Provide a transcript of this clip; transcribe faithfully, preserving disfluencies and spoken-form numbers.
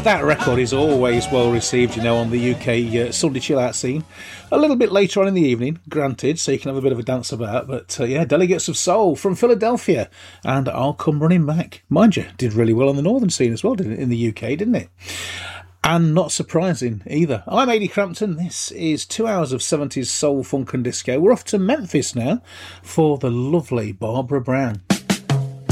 That record is always well received, you know, on the U K uh, Sunday chill out scene. A little bit later on in the evening, granted, so you can have a bit of a dance about. But uh, yeah, Delegates of Soul from Philadelphia, and I'll Come Running Back. Mind you, did really well on the northern scene as well, didn't it, in the U K, didn't it? And not surprising either. I'm Ady Crampton. This is two hours of seventies soul, funk and disco. We're off to Memphis now for the lovely Barbara Brown.